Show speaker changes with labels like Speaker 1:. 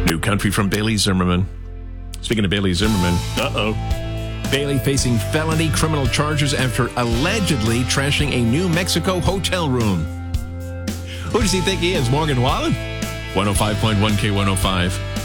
Speaker 1: New country from Bailey Zimmerman. Speaking of Bailey Zimmerman, Bailey facing felony criminal charges after allegedly trashing a New Mexico hotel room. Who does he think he is, Morgan Wallen? 105.1 K105.